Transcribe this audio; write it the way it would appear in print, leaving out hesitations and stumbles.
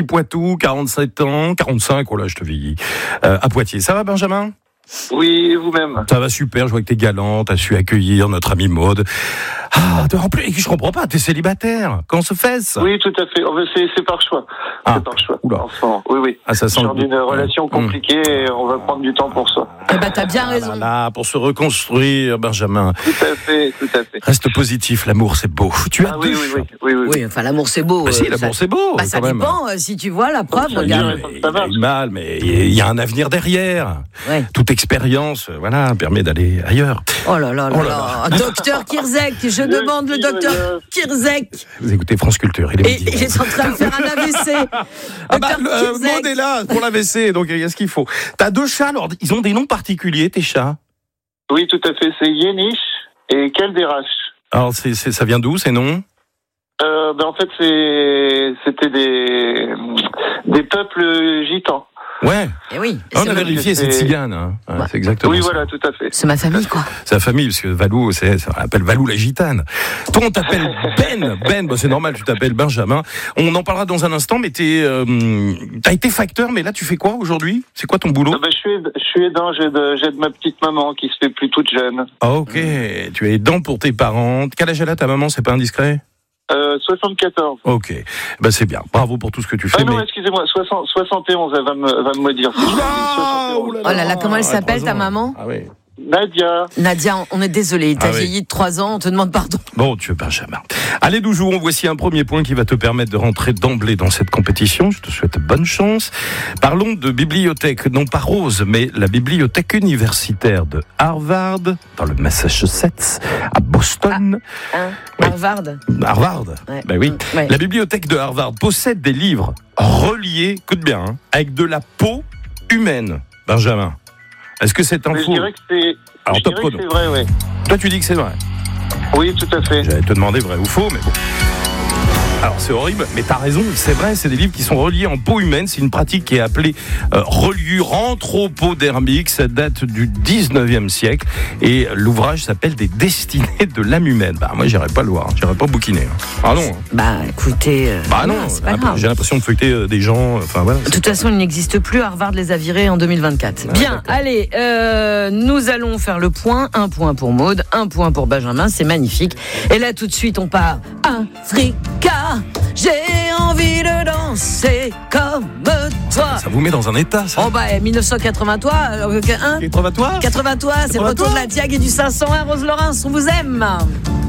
Poitou, 47 ans, 45, oh là, je te vieillis, à Poitiers. Ça va, Benjamin ? Oui, et vous-même? Ça va super, je vois que t'es galant, t'as su accueillir notre amie Maude. En plus, je comprends pas, t'es célibataire. Comment se fait-ce ? Oui, tout à fait. C'est par choix. C'est par choix. Oula. Enfin, oui. Ça sent sur d'une relation compliquée, et on va prendre du temps pour soi. Eh ben, t'as bien raison. Là, pour se reconstruire, Benjamin. Tout à fait. Reste positif, l'amour c'est beau. Tu as deux chats. Oui. Enfin, l'amour c'est beau. Si, l'amour c'est beau. Ça quand même. dépend, si tu vois la preuve, Il y regarde. a mal, mais il y a un avenir derrière. Ouais. Toute expérience, permet d'aller ailleurs. Oh là là. Docteur Kirzek, je demande le docteur Kirzek. Vous écoutez France Culture, il est midi. Il est en train de faire un AVC. Maud est là pour l'AVC, donc il y a ce qu'il faut. T'as deux chats, alors ils ont des noms particuliers, tes chats ? Oui, tout à fait. C'est Yéniche et Kelderash. Alors ça vient d'où ces noms ? En fait, c'était des peuples gitans. Ouais. Et oui. On a vérifié, c'est tzigane. Hein. C'est exactement ça. Oui, voilà, tout à fait. C'est ma famille, quoi. C'est la famille, parce que Valou, ça appelle Valou la gitane. Toi, on t'appelle Ben, c'est normal, tu t'appelles Benjamin. On en parlera dans un instant, mais t'as été facteur, mais là, tu fais quoi aujourd'hui ? C'est quoi ton boulot ? Je suis aidant, j'aide ma petite maman qui se fait plus toute jeune. Ah, ok, tu es aidant pour tes parents. Quel âge elle a ta maman, c'est pas indiscret ? 74. Ok, c'est bien. Bravo pour tout ce que tu fais. Excusez-moi, 71, elle va me dire. Oh là là, comment elle s'appelle ta maman ? Ah oui. Nadia, on est désolé, t'as vieilli de 3 ans, on te demande pardon. Bon, tu es Benjamin. Allez, nous jouons. Voici un premier point qui va te permettre de rentrer d'emblée dans cette compétition. Je te souhaite bonne chance. Parlons de bibliothèque, non pas Rose, mais la bibliothèque universitaire de Harvard, dans le Massachusetts, à Boston. Oui. Harvard. Ouais. Ben oui. Ouais. La bibliothèque de Harvard possède des livres reliés, écoute bien, avec de la peau humaine. Benjamin. Est-ce que c'est info ? Je dirais que c'est vrai, oui. Toi, tu dis que c'est vrai ? Oui, tout à fait. J'allais te demander vrai ou faux, mais bon. Alors, c'est horrible, mais t'as raison, c'est vrai, c'est des livres qui sont reliés en peau humaine. C'est une pratique qui est appelée reliure anthropodermique. Ça date du 19e siècle. Et l'ouvrage s'appelle Des destinées de l'âme humaine. Moi, j'irai pas le voir, j'irai pas bouquiner. Ah non. Écoutez. Non, c'est pas grave. J'ai l'impression de feuilleter des gens. Voilà. De toute façon, il n'existe plus. Harvard les a virés en 2024. Bien, allez, nous allons faire le point. 1 point pour Maude, 1 point pour Benjamin. C'est magnifique. Et là, tout de suite, on part. Africa. J'ai envie de danser comme toi. Ça vous met dans un état, ça. 1980, toi. 80 toi. C'est le retour de la Diag et du 501. Rose Laurence, on vous aime.